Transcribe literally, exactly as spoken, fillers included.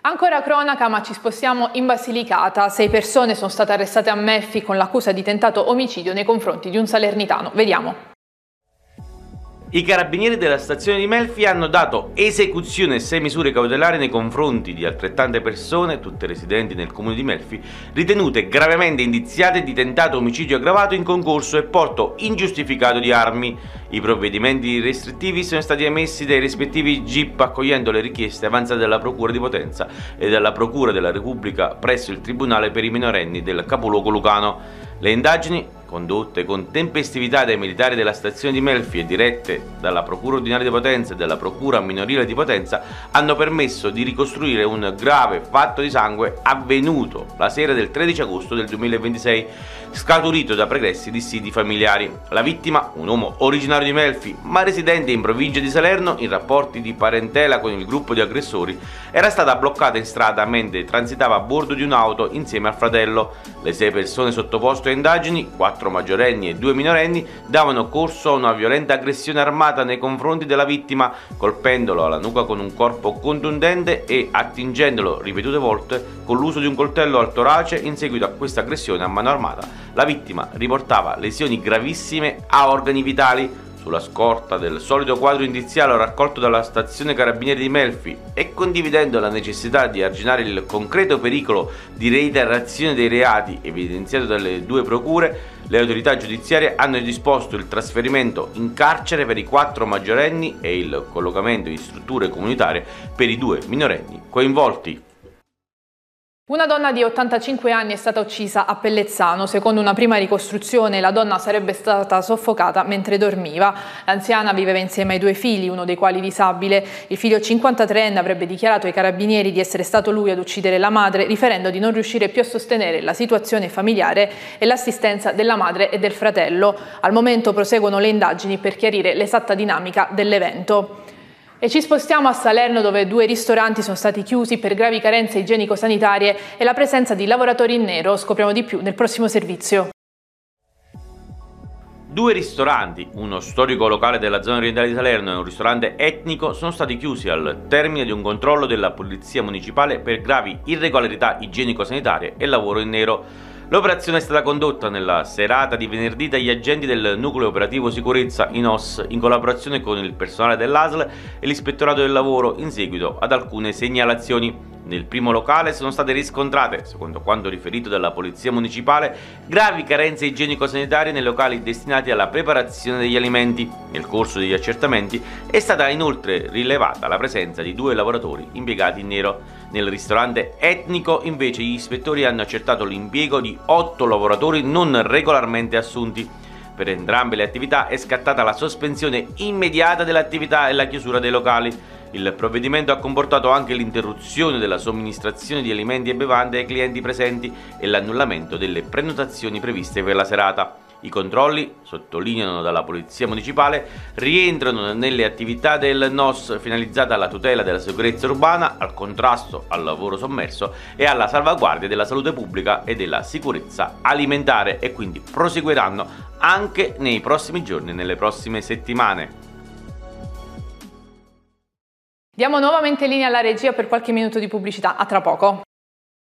Ancora cronaca, ma ci spostiamo in Basilicata. Sei persone sono state arrestate a Melfi con l'accusa di tentato omicidio nei confronti di un salernitano. Vediamo. I carabinieri della stazione di Melfi hanno dato esecuzione e sei misure cautelari nei confronti di altrettante persone, tutte residenti nel comune di Melfi, ritenute gravemente indiziate di tentato omicidio aggravato in concorso e porto ingiustificato di armi. I provvedimenti restrittivi sono stati emessi dai rispettivi G I P accogliendo le richieste avanzate dalla Procura di Potenza e dalla Procura della Repubblica presso il Tribunale per i minorenni del capoluogo lucano. Le indagini, condotte con tempestività dai militari della stazione di Melfi e dirette dalla Procura ordinaria di Potenza e dalla Procura minorile di Potenza, hanno permesso di ricostruire un grave fatto di sangue avvenuto la sera del tredici agosto del duemilaventisei, scaturito da pregressi dissidi familiari. La vittima, un uomo originario di Melfi ma residente in provincia di Salerno in rapporti di parentela con il gruppo di aggressori, era stata bloccata in strada mentre transitava a bordo di un'auto insieme al fratello. Le sei persone sottoposte a indagini, quattro maggiorenni e due minorenni, davano corso a una violenta aggressione armata nei confronti della vittima, colpendolo alla nuca con un corpo contundente e attingendolo ripetute volte con l'uso di un coltello al torace. In seguito a questa aggressione a mano armata, la vittima riportava lesioni gravissime a organi vitali. Sulla scorta del solito quadro indiziario raccolto dalla stazione carabinieri di Melfi e condividendo la necessità di arginare il concreto pericolo di reiterazione dei reati evidenziato dalle due procure, le autorità giudiziarie hanno disposto il trasferimento in carcere per i quattro maggiorenni e il collocamento in strutture comunitarie per i due minorenni coinvolti. Una donna di ottantacinque anni è stata uccisa a Pellezzano. Secondo una prima ricostruzione, la donna sarebbe stata soffocata mentre dormiva. L'anziana viveva insieme ai due figli, uno dei quali disabile. Il figlio cinquantatreenne avrebbe dichiarato ai carabinieri di essere stato lui ad uccidere la madre, riferendo di non riuscire più a sostenere la situazione familiare e l'assistenza della madre e del fratello. Al momento proseguono le indagini per chiarire l'esatta dinamica dell'evento. E ci spostiamo a Salerno, dove due ristoranti sono stati chiusi per gravi carenze igienico-sanitarie e la presenza di lavoratori in nero. Scopriamo di più nel prossimo servizio. Due ristoranti, uno storico locale della zona orientale di Salerno e un ristorante etnico, sono stati chiusi al termine di un controllo della polizia municipale per gravi irregolarità igienico-sanitarie e lavoro in nero. L'operazione è stata condotta nella serata di venerdì dagli agenti del Nucleo Operativo Sicurezza I N O S in collaborazione con il personale dell'A S L e l'Ispettorato del Lavoro in seguito ad alcune segnalazioni. Nel primo locale sono state riscontrate, secondo quanto riferito dalla Polizia Municipale, gravi carenze igienico-sanitarie nei locali destinati alla preparazione degli alimenti. Nel corso degli accertamenti è stata inoltre rilevata la presenza di due lavoratori impiegati in nero. Nel ristorante etnico, invece, gli ispettori hanno accertato l'impiego di otto lavoratori non regolarmente assunti. Per entrambe le attività è scattata la sospensione immediata dell'attività e la chiusura dei locali. Il provvedimento ha comportato anche l'interruzione della somministrazione di alimenti e bevande ai clienti presenti e l'annullamento delle prenotazioni previste per la serata. I controlli, sottolineano dalla Polizia Municipale, rientrano nelle attività del N O S finalizzate alla tutela della sicurezza urbana, al contrasto al lavoro sommerso e alla salvaguardia della salute pubblica e della sicurezza alimentare, e quindi proseguiranno anche nei prossimi giorni e nelle prossime settimane. Diamo nuovamente linea alla regia per qualche minuto di pubblicità. A tra poco.